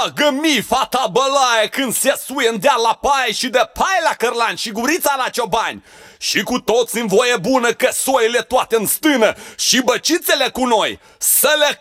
Gămi fata bălaie când se suie în deal la paie și de paie la cărlan și gurița la ciobani. Și cu toți în voie bună că soile toate în stână și băcițele cu noi să le